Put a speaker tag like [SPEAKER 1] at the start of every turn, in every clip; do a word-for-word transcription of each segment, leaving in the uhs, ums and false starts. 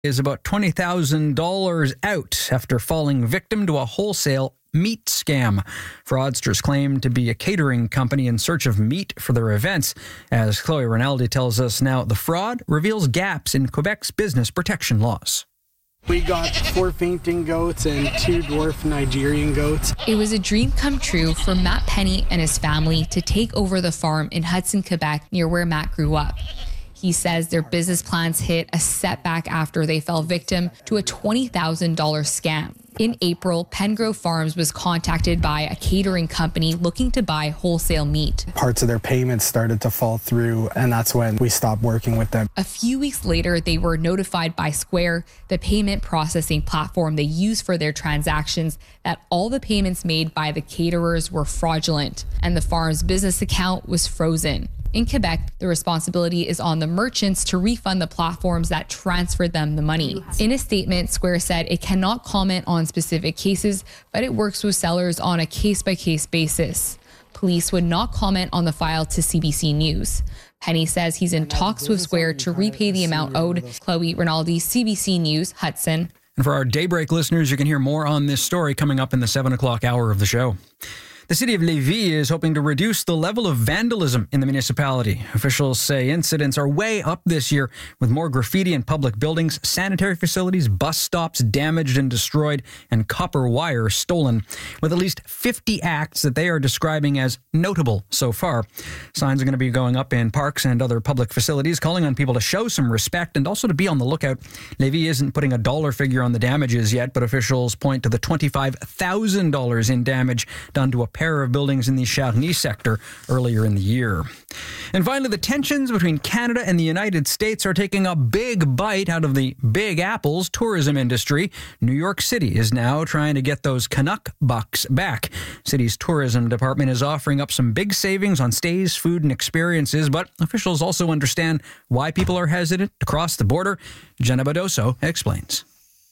[SPEAKER 1] is about twenty thousand dollars out after falling victim to a wholesale meat scam. Fraudsters claim to be a catering company in search of meat for their events. As Chloe Rinaldi tells us now, the fraud reveals gaps in Quebec's business protection laws.
[SPEAKER 2] We got four fainting goats and two dwarf Nigerian goats.
[SPEAKER 3] It was a dream come true for Matt Penny and his family to take over the farm in Hudson, Quebec, near where Matt grew up. He says their business plans hit a setback after they fell victim to a twenty thousand dollars scam. In April, Pengrove Farms was contacted by a catering company looking to buy wholesale meat.
[SPEAKER 2] Parts of their payments started to fall through, and that's when we stopped working with them.
[SPEAKER 3] A few weeks later, they were notified by Square, the payment processing platform they use for their transactions, that all the payments made by the caterers were fraudulent, and the farm's business account was frozen. In Quebec, the responsibility is on the merchants to refund the platforms that transferred them the money. In a statement, Square said it cannot comment on specific cases, but it works with sellers on a case-by-case basis. Police would not comment on the file to C B C News. Penny says he's in talks with Square to repay the amount owed. Chloe Rinaldi, C B C News, Hudson.
[SPEAKER 1] And for our Daybreak listeners, you can hear more on this story coming up in the seven o'clock hour of the show. The city of Lévis is hoping to reduce the level of vandalism in the municipality. Officials say incidents are way up this year, with more graffiti in public buildings, sanitary facilities, bus stops damaged and destroyed, and copper wire stolen, with at least fifty acts that they are describing as notable so far. Signs are going to be going up in parks and other public facilities, calling on people to show some respect and also to be on the lookout. Lévis isn't putting a dollar figure on the damages yet, but officials point to the twenty-five thousand dollars in damage done to a pair of buildings in the Charny sector earlier in the year. And finally, the tensions between Canada and the United States are taking a big bite out of the Big Apple's tourism industry. New York City is now trying to get those Canuck bucks back. City's tourism department is offering up some big savings on stays, food, and experiences, but officials also understand why people are hesitant to cross the border. Jenna Badoso explains.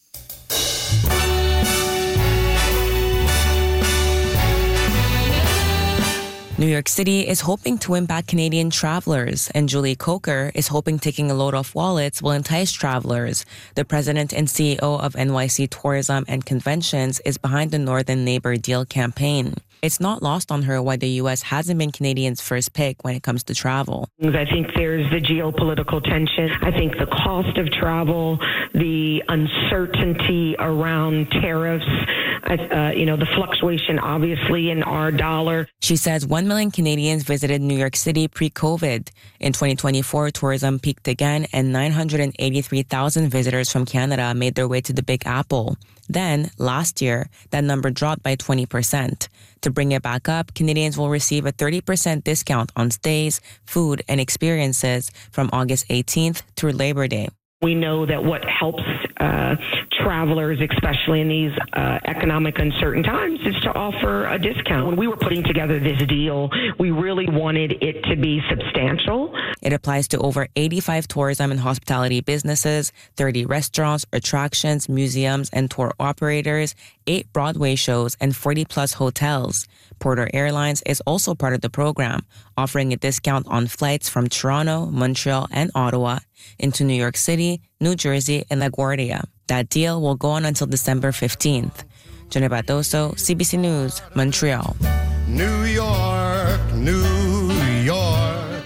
[SPEAKER 4] New York City is hoping to win back Canadian travelers, and Julie Coker is hoping taking a load off wallets will entice travelers. The president and C E O of N Y C Tourism and Conventions is behind the Northern Neighbor Deal campaign. It's not lost on her why the U S hasn't been Canadians' first pick when it comes to travel.
[SPEAKER 5] I think there's the geopolitical tension. I think the cost of travel, the uncertainty around tariffs, uh, you know, the fluctuation, obviously, in our dollar.
[SPEAKER 4] She says one million Canadians visited New York City pre-COVID. In twenty twenty-four, tourism peaked again, and nine hundred eighty-three thousand visitors from Canada made their way to the Big Apple. Then, last year, that number dropped by twenty percent. To bring it back up, Canadians will receive a thirty percent discount on stays, food, and experiences from August eighteenth through Labor Day.
[SPEAKER 5] We know that what helps uh, travelers, especially in these uh, economic uncertain times, is to offer a discount. When we were putting together this deal, we really wanted it to be substantial.
[SPEAKER 4] It applies to over eighty-five tourism and hospitality businesses, thirty restaurants, attractions, museums, and tour operators, eight Broadway shows, and forty plus hotels. Porter Airlines is also part of the program, offering a discount on flights from Toronto, Montreal, and Ottawa into New York City, New Jersey, and LaGuardia. That deal will go on until December fifteenth. Jenna Badoso, C B C News, Montreal.
[SPEAKER 6] New York, New York.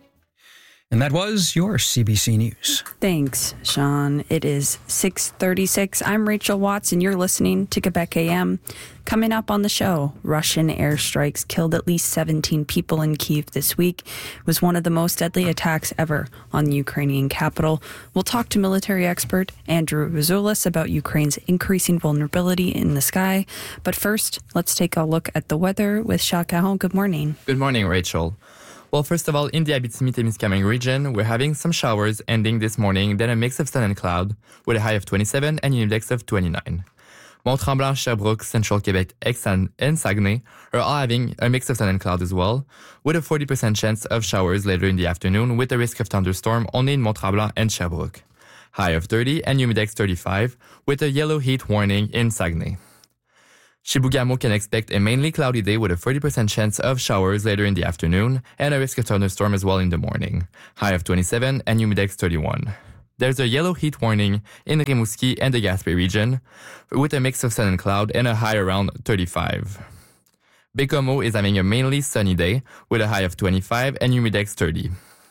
[SPEAKER 1] And that was your C B C News.
[SPEAKER 7] Thanks, Sean. It is six thirty-six. I'm Rachel Watts, and you're listening to Quebec A M. Coming up on the show, Russian airstrikes killed at least seventeen people in Kyiv this week. It was one of the most deadly attacks ever on the Ukrainian capital. We'll talk to military expert Andrew Razulis about Ukraine's increasing vulnerability in the sky. But first, let's take a look at the weather with Charles Caron. Good morning.
[SPEAKER 8] Good morning, Rachel. Well, first of all, in the Abitibi-Témiscamingue region, we're having some showers ending this morning, then a mix of sun and cloud, with a high of twenty-seven and an index of twenty-nine. Mont-Tremblant, Sherbrooke, Central Quebec, Aix and Saguenay are all having a mix of sun and cloud as well, with a forty percent chance of showers later in the afternoon, with a risk of thunderstorm only in Mont-Tremblant and Sherbrooke. High of thirty and humidex thirty-five, with a yellow heat warning in Saguenay. Chibougamau can expect a mainly cloudy day with a forty percent chance of showers later in the afternoon and a risk of thunderstorm as well in the morning. High of twenty-seven and humidex thirty-one. There's a yellow heat warning in Rimouski and the Gaspé region, with a mix of sun and cloud and a high around thirty-five. Bécomo is having a mainly sunny day with a high of twenty-five and humidex thirty.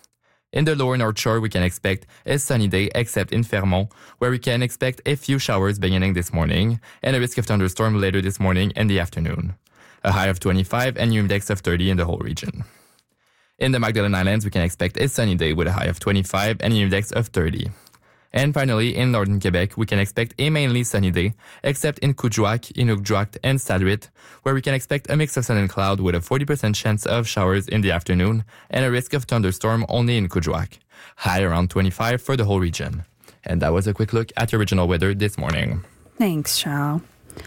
[SPEAKER 8] In the lower North Shore, we can expect a sunny day except in Fermont, where we can expect a few showers beginning this morning and a risk of thunderstorm later this morning and the afternoon. A high of twenty-five and humidex of thirty in the whole region. In the Magdalen Islands, we can expect a sunny day with a high of twenty-five and a humidex of thirty. And finally, in northern Quebec, we can expect a mainly sunny day, except in Coudjouac, Inukjuak, and Stadhuit, where we can expect a mix of sun and cloud with a forty percent chance of showers in the afternoon and a risk of thunderstorm only in Coudjouac. High around twenty-five for the whole region. And that was a quick look at the regional weather this morning.
[SPEAKER 7] Thanks, Charles.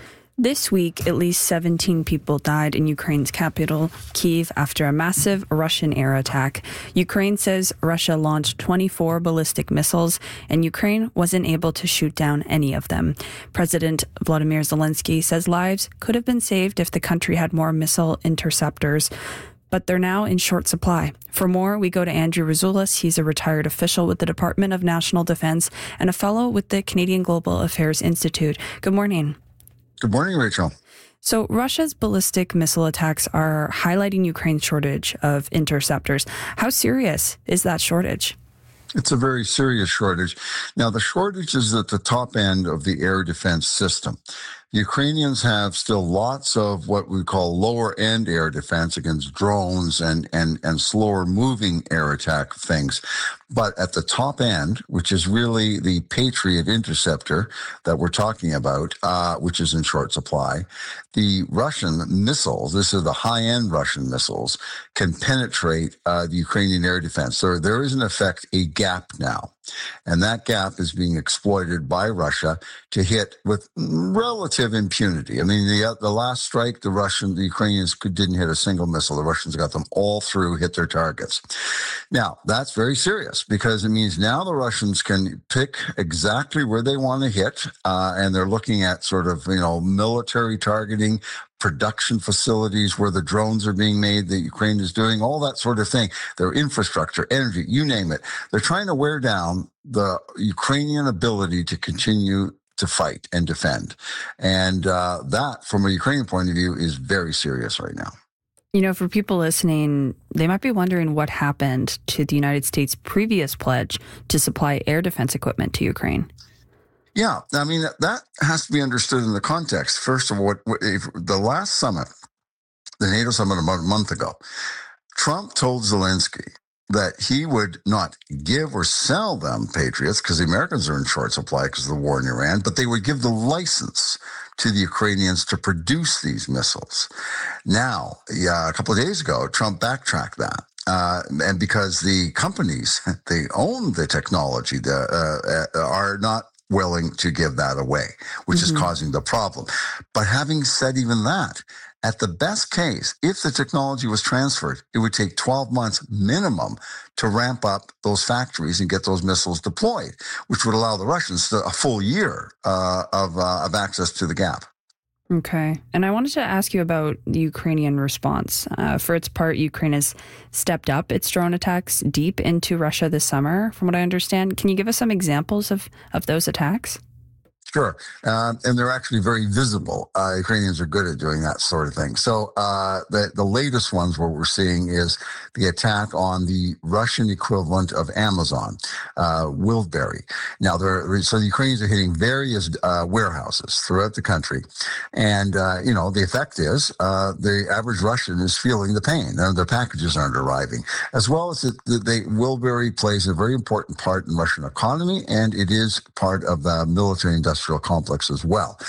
[SPEAKER 7] This week, at least seventeen people died in Ukraine's capital, Kyiv, after a massive Russian air attack. Ukraine says Russia launched twenty-four ballistic missiles, and Ukraine wasn't able to shoot down any of them. President Volodymyr Zelensky says lives could have been saved if the country had more missile interceptors, but they're now in short supply. For more, we go to Andrew Rizoulis. He's a retired official with the Department of National Defense and a fellow with the Canadian Global Affairs Institute. Good morning.
[SPEAKER 9] Good morning, Rachel.
[SPEAKER 7] So Russia's ballistic missile attacks are highlighting Ukraine's shortage of interceptors. How serious is that shortage?
[SPEAKER 9] It's a very serious shortage. Now, the shortage is at the top end of the air defense system. The Ukrainians have still lots of what we call lower-end air defense against drones and, and, and slower-moving air attack things. But at the top end, which is really the Patriot interceptor that we're talking about, uh, which is in short supply, the Russian missiles, this is the high-end Russian missiles, can penetrate uh, the Ukrainian air defense. So there is, in effect, a gap now. And that gap is being exploited by Russia to hit with relative impunity. I mean, the the last strike, the Russians, the Ukrainians could, didn't hit a single missile. The Russians got them all through, hit their targets. Now, that's very serious because it means now the Russians can pick exactly where they want to hit, uh, and they're looking at sort of, you know, military targeting, production facilities where the drones are being made that Ukraine is doing, all that sort of thing, their infrastructure, energy, you name it. They're trying to wear down the Ukrainian ability to continue to fight and defend. And uh, that, from a Ukrainian point of view, is very serious right now.
[SPEAKER 7] You know, for people listening, they might be wondering what happened to the United States' previous pledge to supply air defense equipment to Ukraine.
[SPEAKER 9] Yeah, I mean, that has to be understood in the context. First of all, what, if the last summit, the NATO summit about a month ago, Trump told Zelensky that he would not give or sell them Patriots because the Americans are in short supply because of the war in Iran, but they would give the license to the Ukrainians to produce these missiles. Now, yeah, a couple of days ago, Trump backtracked that. Uh, and because the companies, they own the technology, the, uh, are not willing to give that away, which mm-hmm. is causing the problem. But having said even that, at the best case, if the technology was transferred, it would take twelve months minimum to ramp up those factories and get those missiles deployed, which would allow the Russians a full year uh, of, uh, of access to the gap.
[SPEAKER 7] Okay. And I wanted to ask you about the Ukrainian response. Uh, for its part, Ukraine has stepped up its drone attacks deep into Russia this summer, from what I understand. Can you give us some examples of, of those attacks?
[SPEAKER 9] Sure. Um, and they're actually very visible. Uh, Ukrainians are good at doing that sort of thing. So uh, the, the latest ones, what we're seeing is the attack on the Russian equivalent of Amazon, uh, Wildberry. Now, there, so the Ukrainians are hitting various uh, warehouses throughout the country. And, uh, you know, the effect is uh, the average Russian is feeling the pain. Their packages aren't arriving. As well as the, the, the Wildberry plays a very important part in Russian economy, and it is part of the military industrial complex as well.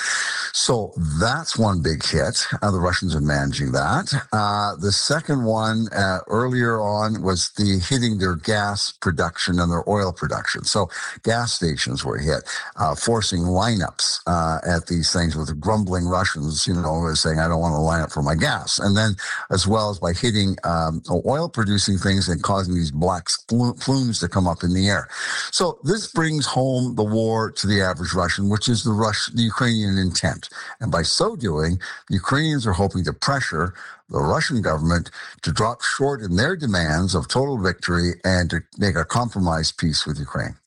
[SPEAKER 9] So that's one big hit. Uh, the Russians are managing that. Uh, the second one uh, earlier on was the hitting their gas production and their oil production. So gas stations were hit, uh, forcing lineups uh, at these things with grumbling Russians, you know, saying, I don't want to line up for my gas. And then as well as by hitting um, oil producing things and causing these black plumes to come up in the air. So this brings home the war to the average Russian, which is the Rush, the Ukrainian intent. And by so doing, the Ukrainians are hoping to pressure the Russian government to drop short in their demands of total victory and to make a compromise peace with Ukraine.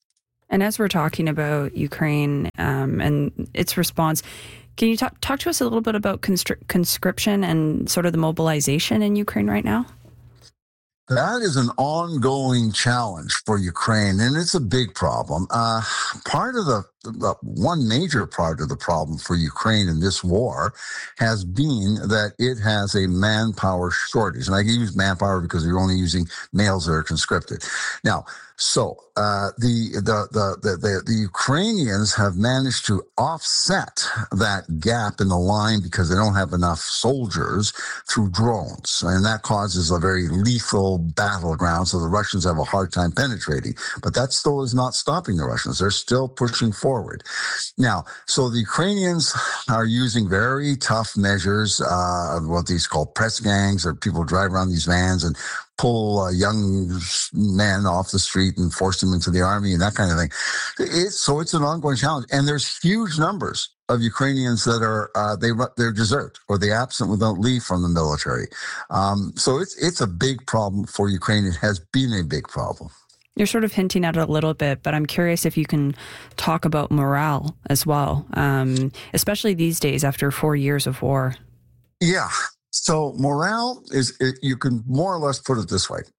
[SPEAKER 7] And as we're talking about Ukraine um, and its response, can you talk, talk to us a little bit about constri- conscription and sort of the mobilization in Ukraine right now?
[SPEAKER 9] That is an ongoing challenge for Ukraine, and it's a big problem. Uh, part of the, the one major part of the problem for Ukraine in this war has been that it has a manpower shortage. And I use manpower because you're only using males that are conscripted. Now, so uh, the, the, the, the, the, the Ukrainians have managed to offset that gap in the line because they don't have enough soldiers through drones. And that causes a very lethal battleground. So the Russians have a hard time penetrating. But that still is not stopping the Russians. They're still pushing forward. Now, so the Ukrainians are using very tough measures, uh, what these called press gangs, or people drive around these vans and pull a young man off the street and force him into the army and that kind of thing. It's, so it's an ongoing challenge. And there's huge numbers of Ukrainians that are, uh, they, they're desert or they absent without leave from the military. Um, so it's, it's a big problem for Ukraine. It has been a big problem.
[SPEAKER 7] You're sort of hinting at it a little bit, but I'm curious if you can talk about morale as well, um, especially these days after four years of war.
[SPEAKER 9] Yeah. So morale is, it, you can more or less put it this way.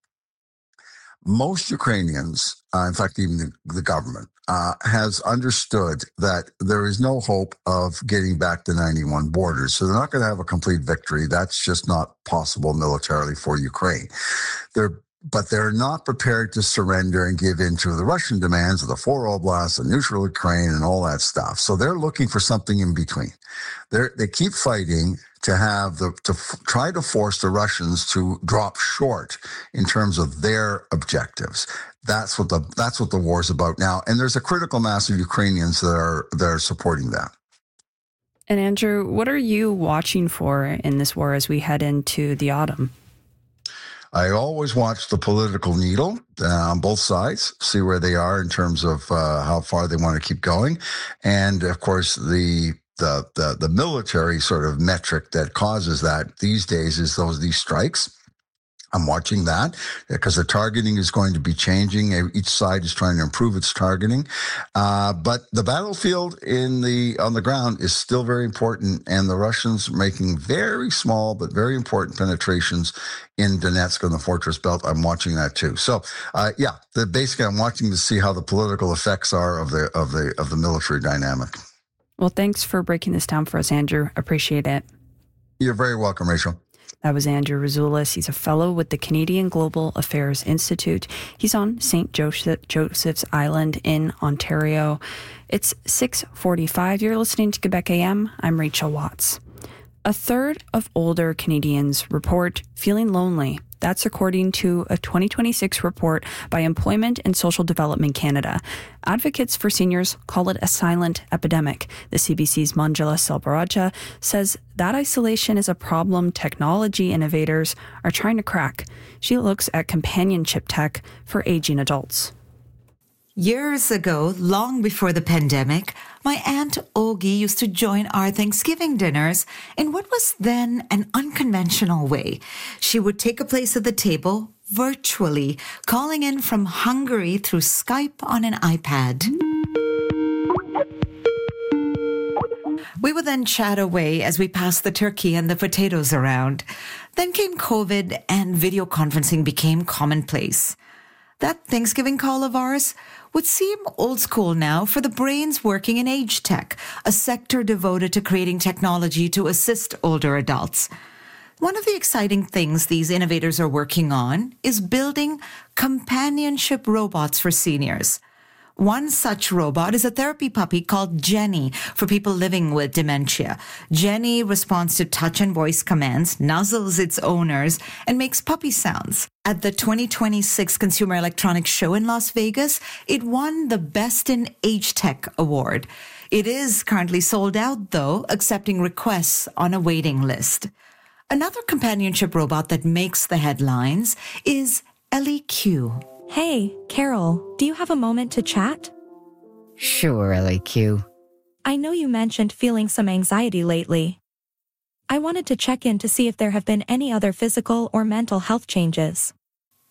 [SPEAKER 9] Most Ukrainians, uh, in fact, even the, the government, uh, has understood that there is no hope of getting back to ninety-one borders. So they're not going to have a complete victory. That's just not possible militarily for Ukraine. They're But they're not prepared to surrender and give in to the Russian demands of the four oblasts, the neutral Ukraine, and all that stuff. So they're looking for something in between. They they keep fighting to have the to f- try to force the Russians to drop short in terms of their objectives. That's what the that's what the war's about now. And there's a critical mass of Ukrainians that are that are supporting that.
[SPEAKER 7] And Andrew, what are you watching for in this war as we head into the autumn?
[SPEAKER 9] I always watch the political needle uh, on both sides, see where they are in terms of uh, how far they want to keep going. And of course, the, the the the military sort of metric that causes that these days is those these strikes. I'm watching that because the targeting is going to be changing. Each side is trying to improve its targeting. Uh, but the battlefield in the on the ground is still very important, and the Russians are making very small but very important penetrations in Donetsk on the Fortress Belt. I'm watching that too. So, uh, yeah, the, basically, I'm watching to see how the political effects are of the of the of the military dynamic.
[SPEAKER 7] Well, thanks for breaking this down for us, Andrew. Appreciate it.
[SPEAKER 9] You're very welcome, Rachel.
[SPEAKER 7] That was Andrew Razulis. He's a fellow with the Canadian Global Affairs Institute. He's on Saint Joseph, Joseph's Island in Ontario. It's six forty-five. You're listening to Quebec A M. I'm Rachel Watts. A third of older Canadians report feeling lonely. That's according to a twenty twenty-six report by Employment and Social Development Canada. Advocates for seniors call it a silent epidemic. The C B C's Manjula Selvarajah says that isolation is a problem technology innovators are trying to crack. She looks at companionship tech for aging adults.
[SPEAKER 10] Years ago, long before the pandemic, my Aunt Ogie used to join our Thanksgiving dinners in what was then an unconventional way. She would take a place at the table virtually, calling in from Hungary through Skype on an iPad. We would then chat away as we passed the turkey and the potatoes around. Then came COVID and video conferencing became commonplace. That Thanksgiving call of ours would seem old school now for the brains working in age tech, a sector devoted to creating technology to assist older adults. One of the exciting things these innovators are working on is building companionship robots for seniors. One such robot is a therapy puppy called Jenny for people living with dementia. Jenny responds to touch and voice commands, nuzzles its owners, and makes puppy sounds. At the twenty twenty-six Consumer Electronics Show in Las Vegas, it won the Best in Age Tech award. It is currently sold out, though, accepting requests on a waiting list. Another companionship robot that makes the headlines is Ellie Q.
[SPEAKER 11] Hey, Carol, do you have a moment to chat?
[SPEAKER 12] Sure, Ellie Q.
[SPEAKER 11] I know you mentioned feeling some anxiety lately. I wanted to check in to see if there have been any other physical or mental health changes.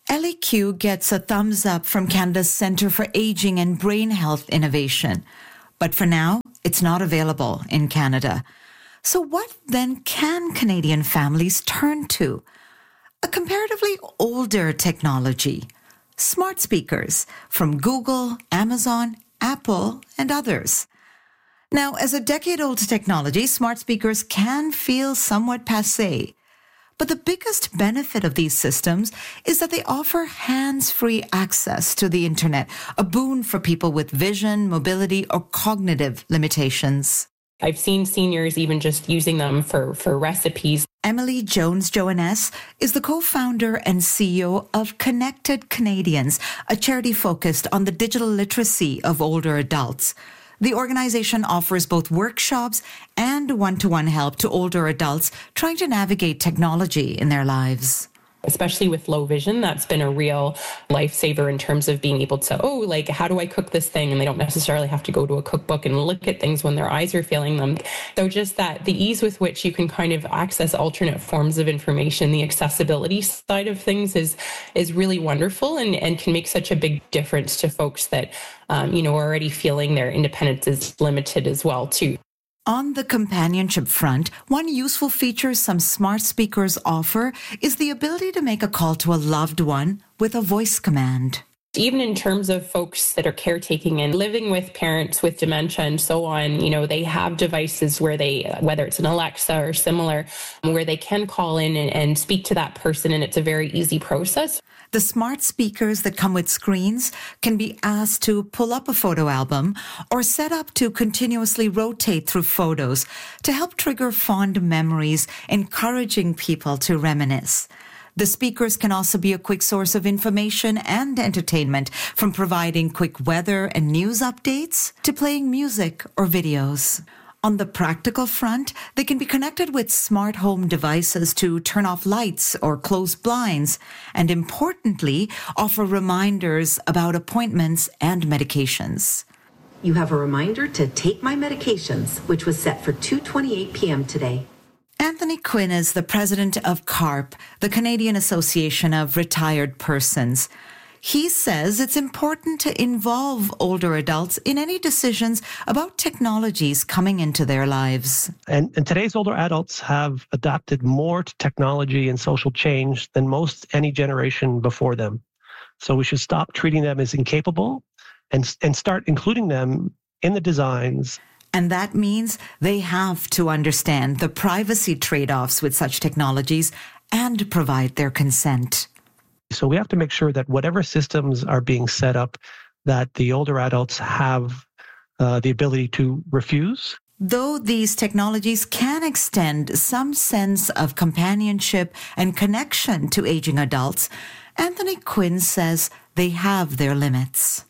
[SPEAKER 10] Ellie Q gets a thumbs up from Canada's Centre for Aging and Brain Health Innovation. But for now, it's not available in Canada. So what then can Canadian families turn to? A comparatively older technology, smart speakers from Google, Amazon, Apple, and others. Now, as a decade-old technology, smart speakers can feel somewhat passé. But the biggest benefit of these systems is that they offer hands-free access to the internet, a boon for people with vision, mobility, or cognitive limitations.
[SPEAKER 13] I've seen seniors even just using them for, for recipes.
[SPEAKER 10] Emily Jones-Joannès is the co-founder and C E O of Connected Canadians, a charity focused on the digital literacy of older adults. The organization offers both workshops and one-to-one help to older adults trying to navigate technology in their lives.
[SPEAKER 13] Especially with low vision, that's been a real lifesaver in terms of being able to, oh, like, how do I cook this thing? And they don't necessarily have to go to a cookbook and look at things when their eyes are failing them. So just that, the ease with which you can kind of access alternate forms of information, the accessibility side of things is is really wonderful and, and can make such a big difference to folks that, um, you know, are already feeling their independence is limited as well, too.
[SPEAKER 10] On the companionship front, one useful feature some smart speakers offer is the ability to make a call to a loved one with a voice command.
[SPEAKER 13] Even in terms of folks that are caretaking and living with parents with dementia and so on, you know, they have devices where they, whether it's an Alexa or similar, where they can call in and, and speak to that person, and it's a very easy process.
[SPEAKER 10] The smart speakers that come with screens can be asked to pull up a photo album or set up to continuously rotate through photos to help trigger fond memories, encouraging people to reminisce. The speakers can also be a quick source of information and entertainment, from providing quick weather and news updates to playing music or videos. On the practical front, they can be connected with smart home devices to turn off lights or close blinds, and importantly, offer reminders about appointments and medications.
[SPEAKER 14] You have a reminder to take my medications, which was set for two twenty-eight p.m. today.
[SPEAKER 10] Anthony Quinn is the president of CARP, the Canadian Association of Retired Persons. He says it's important to involve older adults in any decisions about technologies coming into their lives.
[SPEAKER 15] And, and today's older adults have adapted more to technology and social change than most any generation before them. So we should stop treating them as incapable and, and start including them in the designs.
[SPEAKER 10] And that means they have to understand the privacy trade-offs with such technologies and provide their consent.
[SPEAKER 15] So we have to make sure that whatever systems are being set up, that the older adults have uh, the ability to refuse.
[SPEAKER 10] Though these technologies can extend some sense of companionship and connection to aging adults, Anthony Quinn says they have their limits.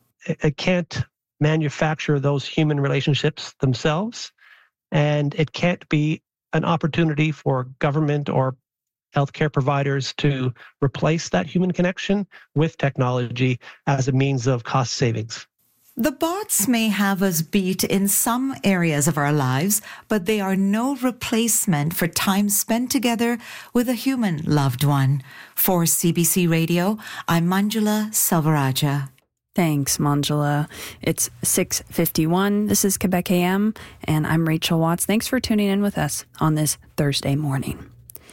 [SPEAKER 15] It can't manufacture those human relationships themselves, and it can't be an opportunity for government or healthcare providers to replace that human connection with technology as a means of cost savings.
[SPEAKER 10] The bots may have us beat in some areas of our lives, but they are no replacement for time spent together with a human loved one. For C B C Radio, I'm Manjula Selvarajah.
[SPEAKER 7] Thanks, Manjula. It's six fifty-one. This is Quebec A M, and I'm Rachel Watts. Thanks for tuning in with us on this Thursday morning.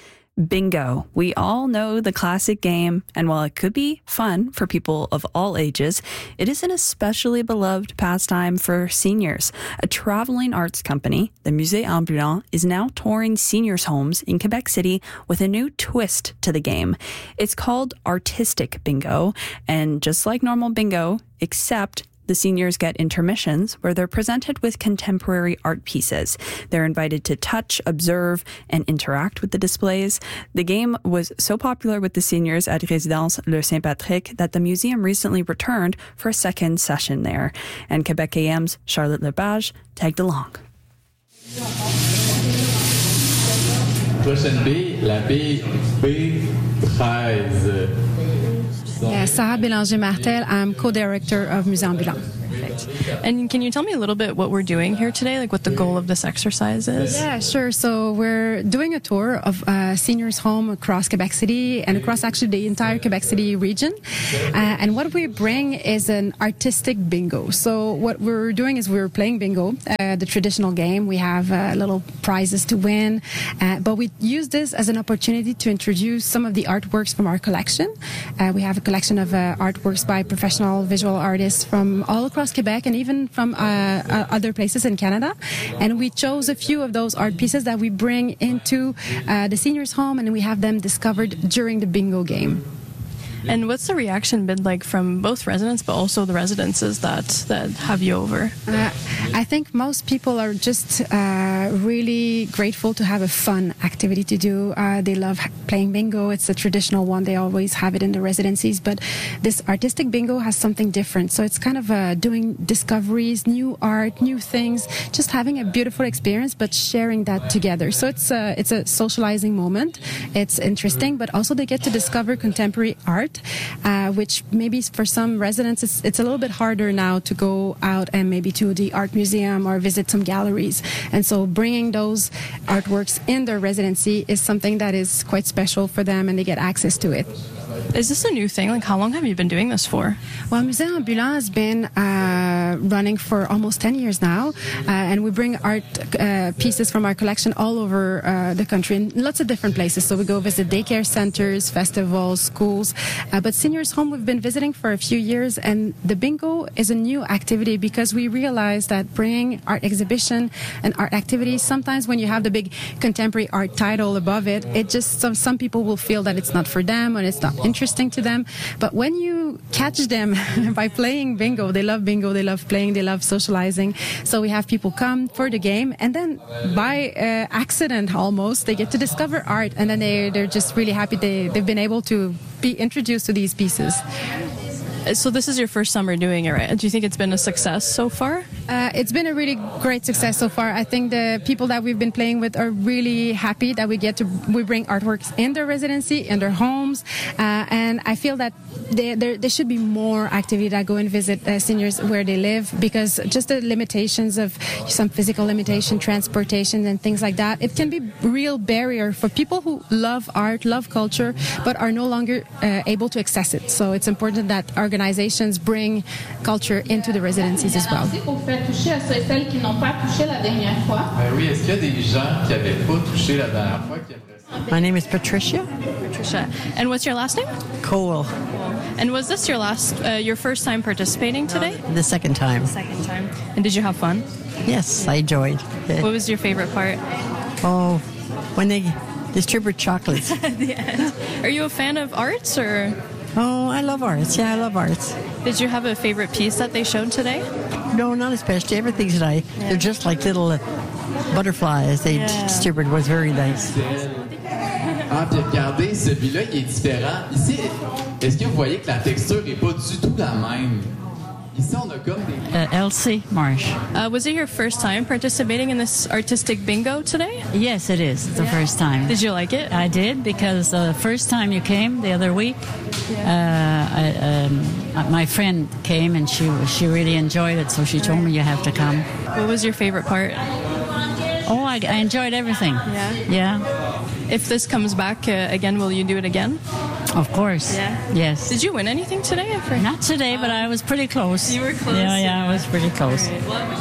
[SPEAKER 7] Bingo. We all know the classic game, and while it could be fun for people of all ages, it is an especially beloved pastime for seniors. A traveling arts company, the Musée Ambulant, is now touring seniors' homes in Quebec City with a new twist to the game. It's called Artistic Bingo, and just like normal bingo, except the seniors get intermissions where they're presented with contemporary art pieces. They're invited to touch, observe, and interact with the displays. The game was so popular with the seniors at Résidence Le Saint-Patrick that the museum recently returned for a second session there. And Quebec A M's Charlotte Lepage tagged along.
[SPEAKER 16] Prochaine B, la B, B thirteen.
[SPEAKER 17] Yeah, Sarah Bélanger-Martel, I'm co-director of Musée Ambulant. Great. And can you tell me a little bit what we're doing here today, like what the goal of this exercise is?
[SPEAKER 18] Yeah, sure. So we're doing a tour of uh, seniors' home across Quebec City and across actually the entire Quebec City region. Uh, and what we bring is an artistic bingo. So what we're doing is we're playing bingo, uh, the traditional game. We have uh, little prizes to win, uh, but we use this as an opportunity to introduce some of the artworks from our collection. Uh, we have a collection of uh, artworks by professional visual artists from all across Quebec and even from uh, uh, other places in Canada. And we chose a few of those art pieces that we bring into uh, the seniors' home, and we have them discovered during the bingo game.
[SPEAKER 17] And what's the reaction been like from both residents, but also the residences that, that have you over?
[SPEAKER 18] Uh, I think most people are just uh, really grateful to have a fun activity to do. Uh, they love playing bingo. It's a traditional one. They always have it in the residencies. But this artistic bingo has something different. So it's kind of uh, doing discoveries, new art, new things, just having a beautiful experience, but sharing that together. So it's a, it's a socializing moment. It's interesting, but also they get to discover contemporary art. Uh, which maybe for some residents it's, it's a little bit harder now to go out and maybe to the art museum or visit some galleries. And so bringing those artworks in their residency is something that is quite special for them, and they get access to it.
[SPEAKER 17] Is this a new thing? Like, how long have you been doing this for?
[SPEAKER 18] Well, Musée Ambulant has been uh, running for almost ten years now, uh, and we bring art uh, pieces from our collection all over uh, the country in lots of different places. So we go visit daycare centers, festivals, schools, uh, but Seniors Home we've been visiting for a few years, and the bingo is a new activity because we realize that bringing art exhibition and art activities, sometimes when you have the big contemporary art title above it, it just some, some people will feel that it's not for them and it's not interesting to them. But when you catch them by playing bingo, they love bingo, they love playing, they love socializing. So we have people come for the game, and then by uh, accident almost, they get to discover art, and then they, they're just really happy they, they've been able to be introduced to these pieces.
[SPEAKER 17] So this is your first summer doing it, right? Do you think it's been a success so far?
[SPEAKER 18] Uh, it's been a really great success so far. I think the people that we've been playing with are really happy that we get to we bring artworks in their residency, in their homes, uh, and I feel that there, there, there should be more activity that go and visit uh, seniors where they live, because just the limitations of some physical limitation, transportation, and things like that, it can be a real barrier for people who love art, love culture, but are no longer uh, able to access it. So it's important that organizations bring culture into the residencies as well.
[SPEAKER 19] Toucher à ceux et celles qui n'ont pas touché la dernière fois.
[SPEAKER 16] Ben oui, est-ce qu'il y a des gens qui n'avaient pas touché la dernière fois qui aimeraient ça?
[SPEAKER 20] My name is Patricia.
[SPEAKER 17] Patricia. And what's your last name?
[SPEAKER 20] Cole.
[SPEAKER 17] And was this your last, uh, your first time participating today?
[SPEAKER 20] The second time.
[SPEAKER 17] Second time. And did you have fun?
[SPEAKER 20] Yes, I enjoyed.
[SPEAKER 17] What was your favorite part?
[SPEAKER 20] Oh, when they distribute chocolates.
[SPEAKER 17] At the end. Are you a fan of arts or?
[SPEAKER 20] Oh, I love arts. Yeah, I love arts.
[SPEAKER 17] Did you have a favorite piece that they showed today?
[SPEAKER 20] No, not especially. Everything today, yeah. They're just like little uh, butterflies. They yeah. distributed was very nice.
[SPEAKER 16] Ah, puis regardez, celui-là, il est différent. Ici, est-ce que vous voyez que la texture n'est pas du tout la même? Ici, on a comme des...
[SPEAKER 21] Uh, Elsie Marsh.
[SPEAKER 17] Uh, was it your first time participating in this artistic bingo today?
[SPEAKER 21] Yes, it is. It's the yeah. first time.
[SPEAKER 17] Did you like it?
[SPEAKER 21] I did, because the uh, first time you came the other week, yeah. uh, I, um, my friend came and she she really enjoyed it, so she told me you have to come.
[SPEAKER 17] What was your favorite part?
[SPEAKER 21] Oh, I, I enjoyed everything.
[SPEAKER 17] Yeah?
[SPEAKER 21] Yeah.
[SPEAKER 17] If this comes back uh, again, will you do it again?
[SPEAKER 21] Of course.
[SPEAKER 17] Yeah.
[SPEAKER 21] Yes.
[SPEAKER 17] Did you win anything today? I
[SPEAKER 21] Not today, but I was pretty close.
[SPEAKER 17] You were close?
[SPEAKER 21] Yeah, yeah, I was pretty close.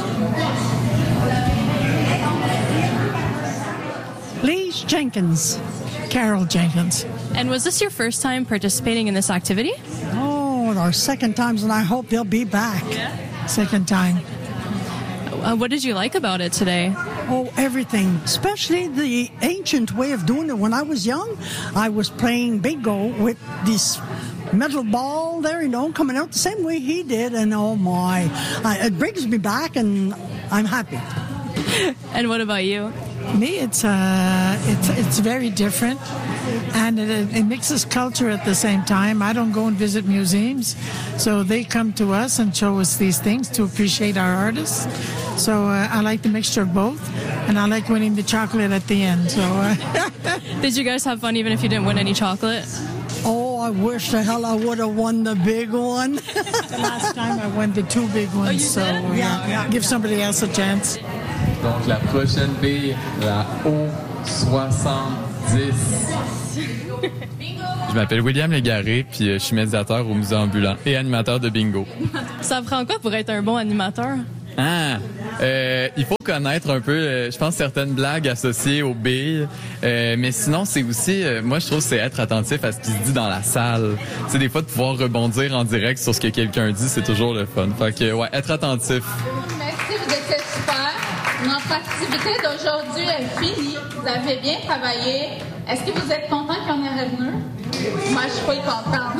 [SPEAKER 22] Lise Jenkins. Carol Jenkins.
[SPEAKER 17] And was this your first time participating in this activity?
[SPEAKER 22] Oh, our second times, and I hope they'll be back.
[SPEAKER 17] Yeah.
[SPEAKER 22] Second time.
[SPEAKER 17] Uh, what did you like about it today?
[SPEAKER 22] Oh, everything, especially the ancient way of doing it. When I was young, I was playing bingo with this metal ball there, you know, coming out the same way he did, and oh my, I, it brings me back, and I'm happy.
[SPEAKER 17] And what about you?
[SPEAKER 22] Me, it's uh, it's it's very different, and it, it mixes culture at the same time. I don't go and visit museums, so they come to us and show us these things to appreciate our artists. So uh, I like the mixture of both, and I like winning the chocolate at the end. So, uh,
[SPEAKER 17] did you guys have fun even if you didn't win any chocolate?
[SPEAKER 22] Oh,
[SPEAKER 20] I wish the hell I would have won the big one.
[SPEAKER 22] The last time I won the two big ones,
[SPEAKER 20] Oh, you
[SPEAKER 22] so
[SPEAKER 20] did?
[SPEAKER 22] yeah,
[SPEAKER 20] Yeah,
[SPEAKER 22] give somebody else a chance.
[SPEAKER 16] Donc, la prochaine bille, la O soixante-dix.
[SPEAKER 8] Je m'appelle William Légaré, puis je suis médiateur au musée ambulant et animateur de bingo.
[SPEAKER 17] Ça prend quoi pour être un bon animateur?
[SPEAKER 8] Ah, euh, il faut connaître un peu, euh, je pense, certaines blagues associées aux billes. Euh, mais sinon, c'est aussi, euh, moi, je trouve, c'est être attentif à ce qui se dit dans la salle. Tu sais, des fois, de pouvoir rebondir en direct sur ce que quelqu'un dit, c'est toujours le fun. Fait que, ouais, être attentif.
[SPEAKER 19] Merci, vous étiez super. Notre activité d'aujourd'hui est finie. Vous avez bien travaillé. Est-ce que vous êtes content qu'on est revenu? Moi, je suis pas contente.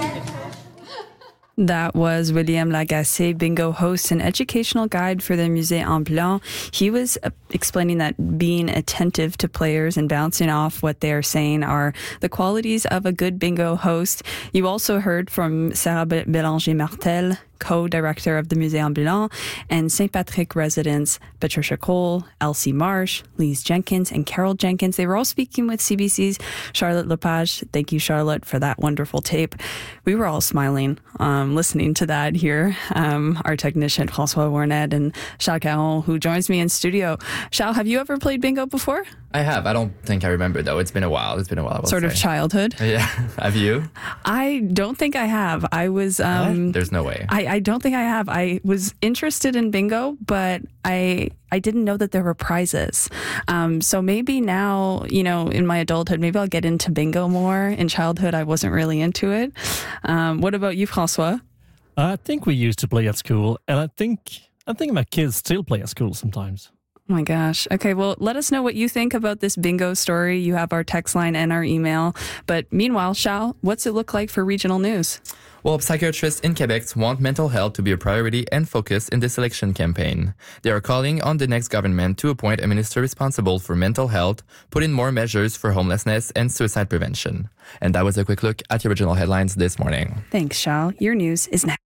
[SPEAKER 7] That was William Lagacé, bingo host and educational guide for the Musée Ambulant. He was uh, explaining that being attentive to players and bouncing off what they're saying are the qualities of a good bingo host. You also heard from Sarah Bélanger-Martel, co-director of the Musée Ambulant, and Saint Patrick residents Patricia Cole, Elsie Marsh, Lise Jenkins, and Carol Jenkins. They were all speaking with C B C's Charlotte Lepage. Thank you, Charlotte, for that wonderful tape. We were all smiling um, listening to that here. Um, our technician, François Warnette, and Charles Caron, who joins me in studio. Charles, have you ever played bingo before?
[SPEAKER 8] I have. I don't think I remember, though. It's been a while. It's been a while.
[SPEAKER 7] Sort of
[SPEAKER 8] say.
[SPEAKER 7] childhood.
[SPEAKER 8] Yeah. Have you?
[SPEAKER 7] I don't think I have. I was... Um,
[SPEAKER 8] There's no way.
[SPEAKER 7] I, I don't think I have. I was interested in bingo, but I I didn't know that there were prizes. Um, so maybe now, you know, in my adulthood, maybe I'll get into bingo more. In childhood, I wasn't really into it. Um, what about you, François?
[SPEAKER 2] I think we used to play at school, and I think I think my kids still play at school sometimes.
[SPEAKER 7] Oh my gosh. Okay, well, let us know what you think about this bingo story. You have our text line and our email. But meanwhile, Charles, what's it look like for regional news?
[SPEAKER 8] Well, psychiatrists in Quebec want mental health to be a priority and focus in this election campaign. They are calling on the next government to appoint a minister responsible for mental health, put in more measures for homelessness and suicide prevention. And that was a quick look at the original headlines this morning.
[SPEAKER 7] Thanks, Charles. Your news is next.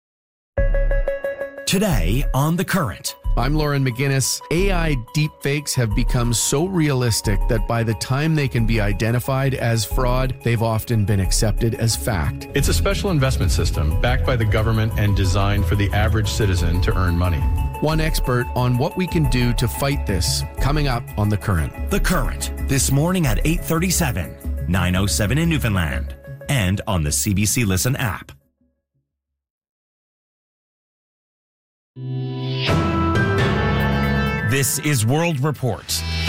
[SPEAKER 3] Today on The Current.
[SPEAKER 23] I'm Lauren McGinnis. A I deepfakes have become so realistic that by the time they can be identified as fraud, they've often been accepted as fact.
[SPEAKER 24] It's a special investment system backed by the government and designed for the average citizen to earn money.
[SPEAKER 23] One expert on what we can do to fight this, coming up on The Current.
[SPEAKER 3] The Current, this morning at eight thirty-seven, nine oh seven in Newfoundland, and on the C B C Listen app. This is World Report.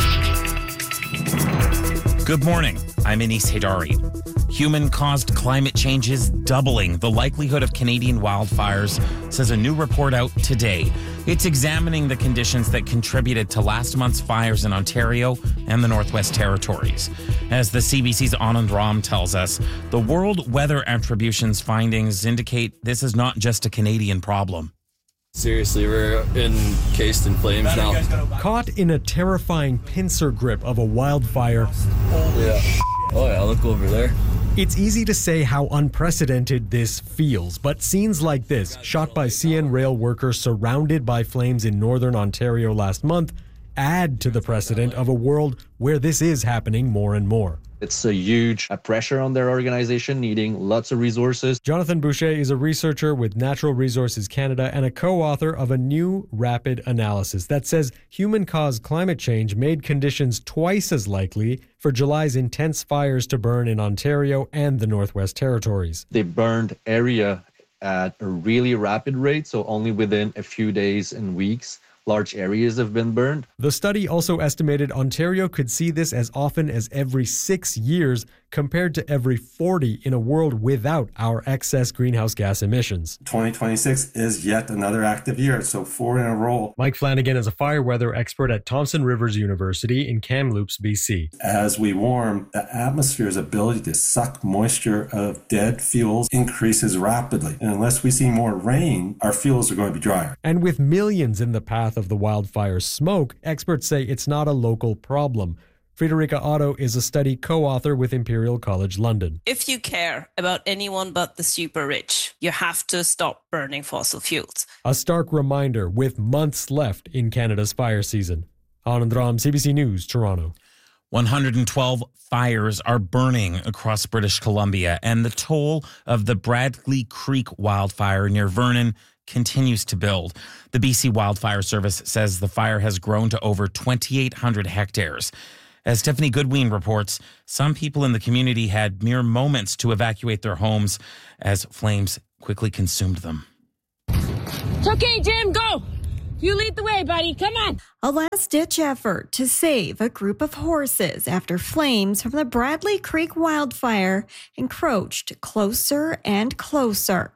[SPEAKER 3] Good morning. I'm Anis Haidari. Human-caused climate change is doubling the likelihood of Canadian wildfires, says a new report out today. It's examining the conditions that contributed to last month's fires in Ontario and the Northwest Territories. As the C B C's Anand Ram tells us, the World Weather Attribution's findings indicate this is not just a Canadian problem.
[SPEAKER 25] Seriously, we're encased in flames now.
[SPEAKER 26] Caught in a terrifying pincer grip of a wildfire.
[SPEAKER 25] Yeah. Oh yeah, look over there.
[SPEAKER 26] It's easy to say how unprecedented this feels, but scenes like this, shot by C N Rail workers surrounded by flames in northern Ontario last month, add to the precedent of a world where this is happening more and more.
[SPEAKER 27] It's a huge pressure on their organization, needing lots of resources.
[SPEAKER 26] Jonathan Boucher is a researcher with Natural Resources Canada and a co-author of a new rapid analysis that says human-caused climate change made conditions twice as likely for July's intense fires to burn in Ontario and the Northwest Territories.
[SPEAKER 27] They burned area at a really rapid rate, so only within a few days and weeks. Large areas have been burned.
[SPEAKER 26] The study also estimated Ontario could see this as often as every six years compared to every forty in a world without our excess greenhouse gas emissions.
[SPEAKER 28] twenty twenty-six is yet another active year, so four in a row.
[SPEAKER 26] Mike Flanagan is a fire weather expert at Thompson Rivers University in Kamloops, B C.
[SPEAKER 28] As we warm, the atmosphere's ability to suck moisture of dead fuels increases rapidly. And unless we see more rain, our fuels are going to be drier.
[SPEAKER 26] And with millions in the path of the wildfire's smoke, experts say it's not a local problem. Friederike Otto is a study co-author with Imperial College London.
[SPEAKER 29] If you care about anyone but the super rich, you have to stop burning fossil fuels.
[SPEAKER 26] A stark reminder with months left in Canada's fire season. Anand Ram, C B C News, Toronto.
[SPEAKER 3] one hundred twelve fires are burning across British Columbia, and the toll of the Bradley Creek wildfire near Vernon continues to build. The B C Wildfire Service says the fire has grown to over twenty-eight hundred hectares. As Tiffany Goodwin reports, some people in the community had mere moments to evacuate their homes as flames quickly consumed them.
[SPEAKER 1] It's okay, Jim, go! You lead the way, buddy. Come on.
[SPEAKER 4] A last-ditch effort to save a group of horses after flames from the Bradley Creek wildfire encroached closer and closer.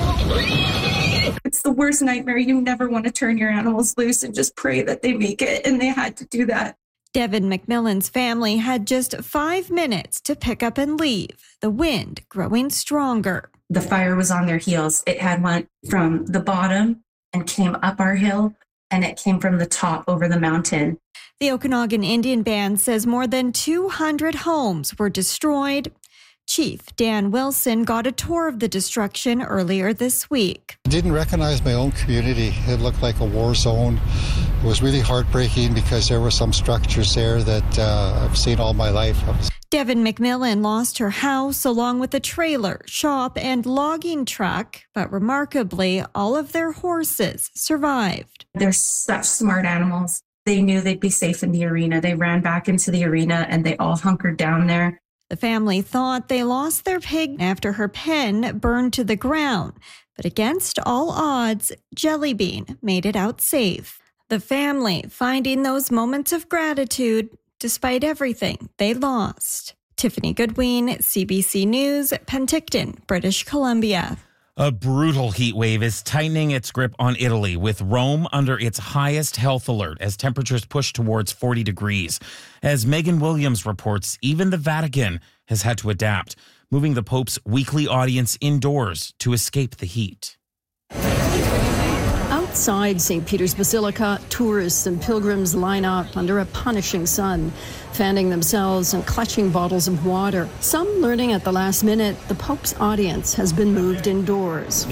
[SPEAKER 5] It's the worst nightmare. You never want to turn your animals loose and just pray that they make it, and they had to do that.
[SPEAKER 4] Devin McMillan's family had just five minutes to pick up and leave, the wind growing stronger.
[SPEAKER 5] The fire was on their heels. It had went from the bottom and came up our hill, and it came from the top over the mountain.
[SPEAKER 4] The Okanagan Indian Band says more than two hundred homes were destroyed. Chief Dan Wilson got a tour of the destruction earlier this week.
[SPEAKER 6] I didn't recognize my own community. It looked like a war zone. It was really heartbreaking because there were some structures there that uh, I've seen all my life.
[SPEAKER 4] Devin McMillan lost her house along with a trailer, shop, and logging truck, but remarkably, all of their horses survived.
[SPEAKER 5] They're such smart animals. They knew they'd be safe in the arena. They ran back into the arena and they all hunkered down there.
[SPEAKER 4] The family thought they lost their pig after her pen burned to the ground, but against all odds, Jellybean made it out safe. The family finding those moments of gratitude despite everything they lost. Tiffany Goodwin, C B C News, Penticton, British Columbia.
[SPEAKER 3] A brutal heat wave is tightening its grip on Italy, with Rome under its highest health alert as temperatures push towards forty degrees. As Megan Williams reports, even the Vatican has had to adapt, moving the Pope's weekly audience indoors to escape the heat.
[SPEAKER 9] Outside Saint Peter's Basilica, tourists and pilgrims line up under a punishing sun, fanning themselves and clutching bottles of water. Some learning at the last minute the Pope's audience has been moved indoors.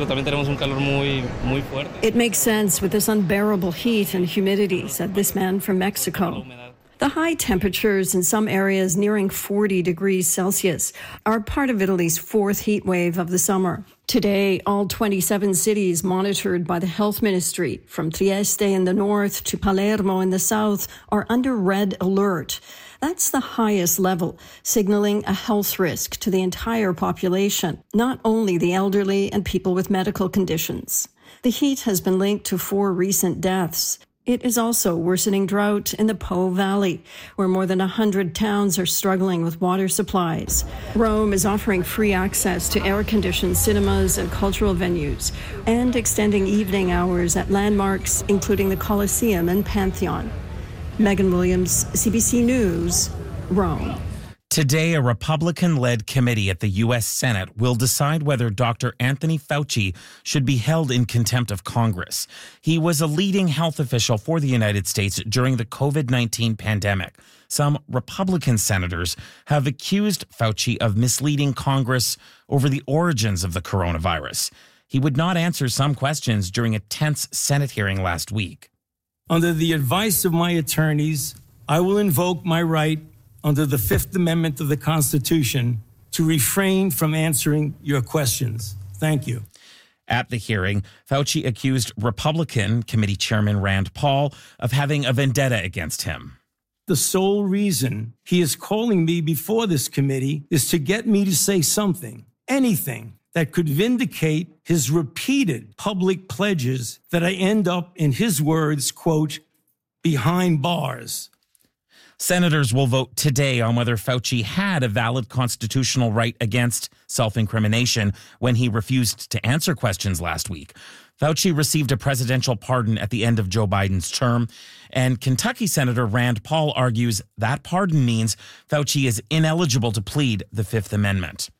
[SPEAKER 9] It makes sense with this unbearable heat and humidity, said this man from Mexico. The high temperatures in some areas nearing forty degrees Celsius are part of Italy's fourth heat wave of the summer. Today, all twenty-seven cities monitored by the health ministry, from Trieste in the north to Palermo in the south, are under red alert. That's the highest level, signaling a health risk to the entire population, not only the elderly and people with medical conditions. The heat has been linked to four recent deaths. It is also worsening drought in the Po Valley, where more than one hundred towns are struggling with water supplies. Rome is offering free access to air-conditioned cinemas and cultural venues, and extending evening hours at landmarks, including the Colosseum and Pantheon. Megan Williams, C B C News, Rome.
[SPEAKER 3] Today, a Republican-led committee at the U S Senate will decide whether Doctor Anthony Fauci should be held in contempt of Congress. He was a leading health official for the United States during the COVID nineteen pandemic. Some Republican senators have accused Fauci of misleading Congress over the origins of the coronavirus. He would not answer some questions during a tense Senate hearing last week.
[SPEAKER 11] Under the advice of my attorneys, I will invoke my right under the Fifth Amendment of the Constitution to refrain from answering your questions. Thank you.
[SPEAKER 3] At the hearing, Fauci accused Republican Committee Chairman Rand Paul of having a vendetta against him.
[SPEAKER 11] The sole reason he is calling me before this committee is to get me to say something, anything, that could vindicate his repeated public pledges that I end up, in his words, quote, behind bars.
[SPEAKER 3] Senators will vote today on whether Fauci had a valid constitutional right against self-incrimination when he refused to answer questions last week. Fauci received a presidential pardon at the end of Joe Biden's term, and Kentucky Senator Rand Paul argues that pardon means Fauci is ineligible to plead the Fifth Amendment.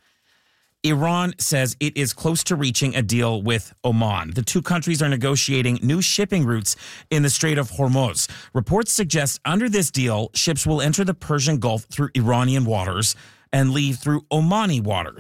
[SPEAKER 3] Iran says it is close to reaching a deal with Oman. The two countries are negotiating new shipping routes in the Strait of Hormuz. Reports suggest under this deal, ships will enter the Persian Gulf through Iranian waters and leave through Omani waters.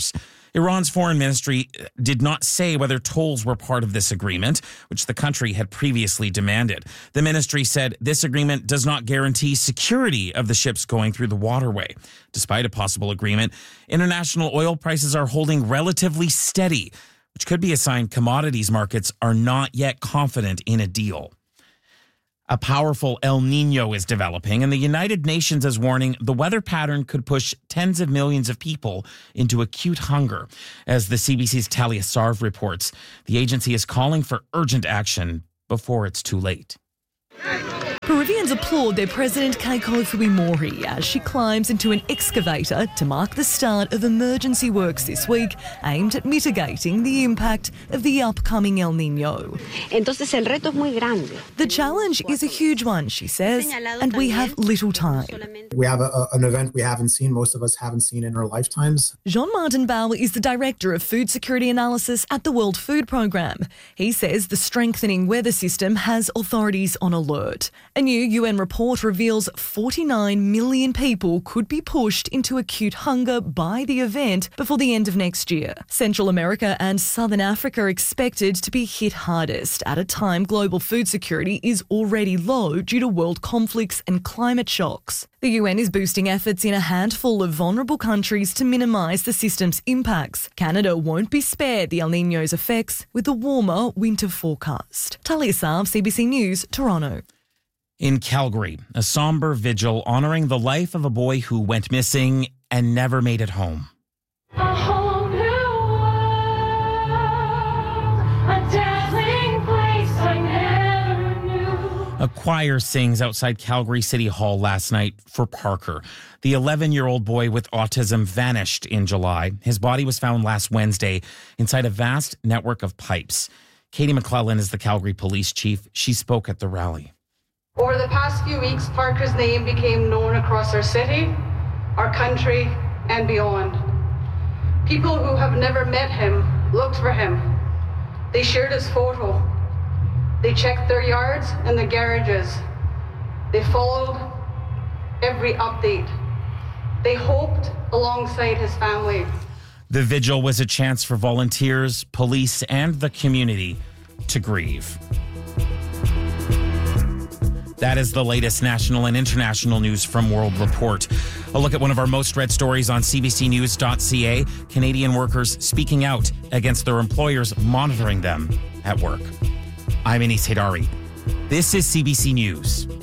[SPEAKER 3] Iran's foreign ministry did not say whether tolls were part of this agreement, which the country had previously demanded. The ministry said this agreement does not guarantee security of the ships going through the waterway. Despite a possible agreement, international oil prices are holding relatively steady, which could be a sign commodities markets are not yet confident in a deal. A powerful El Nino is developing, and the United Nations is warning the weather pattern could push tens of millions of people into acute hunger. As the C B C's Talia Sarv reports, the agency is calling for urgent action before it's too late.
[SPEAKER 10] Peruvians applaud their president Keiko Fujimori as she climbs into an excavator to mark the start of emergency works this week aimed at mitigating the impact of the upcoming El Nino.
[SPEAKER 12] Entonces el reto es muy grande.
[SPEAKER 10] The challenge is a huge one, she says, and we have little time.
[SPEAKER 13] We have a, an event we haven't seen, most of us haven't seen in our lifetimes.
[SPEAKER 10] Jean-Martin Bauer is the Director of Food Security Analysis at the World Food Programme. He says the strengthening weather system has authorities on alert. A new U N report reveals forty-nine million people could be pushed into acute hunger by the event before the end of next year. Central America and Southern Africa are expected to be hit hardest at a time global food security is already low due to world conflicts and climate shocks. The U N is boosting efforts in a handful of vulnerable countries to minimise the system's impacts. Canada won't be spared the El Niño's effects with a warmer winter forecast. Talia Sarv, C B C News, Toronto.
[SPEAKER 3] In Calgary, a somber vigil honouring the life of a boy who went missing and never made it home.
[SPEAKER 14] A whole new world, a dazzling place I never knew.
[SPEAKER 3] A choir sings outside Calgary City Hall last night for Parker. The eleven-year-old boy with autism vanished in July. His body was found last Wednesday inside a vast network of pipes. Katie McClellan is the Calgary police chief. She spoke at the rally.
[SPEAKER 15] Over the past few weeks, Parker's name became known across our city, our country, and beyond. People who have never met him looked for him. They shared his photo. They checked their yards and the garages. They followed every update. They hoped alongside his family.
[SPEAKER 3] The vigil was a chance for volunteers, police, and the community to grieve. That is the latest national and international news from World Report. A look at one of our most read stories on c b c news dot c a. Canadian workers speaking out against their employers monitoring them at work. I'm Anis Haidari. This is C B C News.